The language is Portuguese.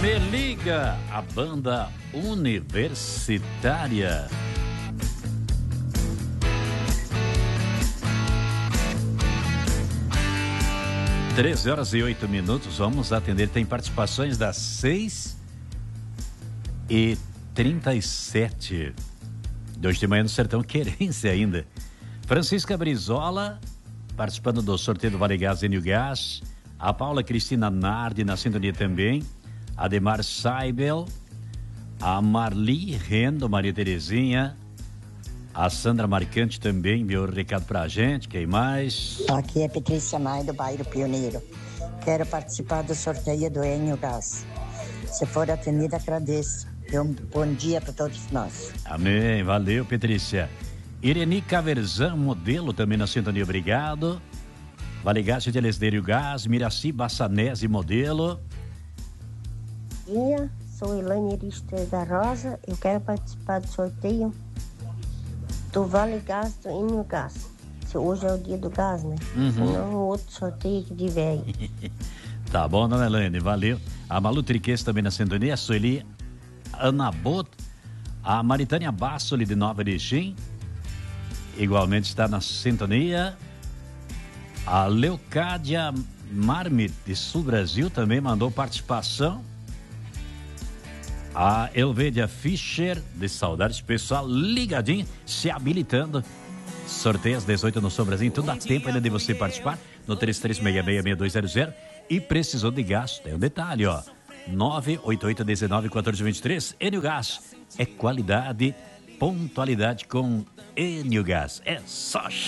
Me Liga, a banda universitária. Treze horas e 8 minutos, vamos atender. Tem participações das 6h37. De hoje de manhã no Sertão Querência ainda. Francisca Brizola, participando do sorteio do Vale Gás Enio Gás. A Paula Cristina Nardi na sintonia também. Ademar Saibel. A Marli Rendo, Maria Terezinha. A Sandra Marcante também deu recado pra gente. Quem mais? Aqui é Patrícia Maia, do bairro Pioneiro. Quero participar do sorteio do Enio Gás. Se for atendida, agradeço. Um bom dia para todos nós. Amém, valeu, Patrícia. Ireni Caverzan, modelo, também na sintonia, obrigado. Vale Gás de Elesdério Gás, Miraci Bassanese, modelo. Sou Elaine Richter da Rosa, eu quero participar do sorteio do Vale Gás do Enio Gás. Se hoje é o dia do gás, né? Senão outro sorteio que tiver aí. Tá bom, dona Elaine, valeu. A Malu Triques também na sintonia, a Sueli Anabot, a Maritânia Bassoli de Nova Erechim, igualmente está na sintonia. A Leocádia Marmit de Sul Brasil também mandou participação. A Elvédia Fischer de Saudades, pessoal ligadinho, se habilitando. Sorteio às 18 no Sul Brasil, então dá tempo ainda de você participar no 33666200. E precisou de gás, tem um detalhe, ó. 988191423. Enio Gás é qualidade, pontualidade com Enio Gás. É só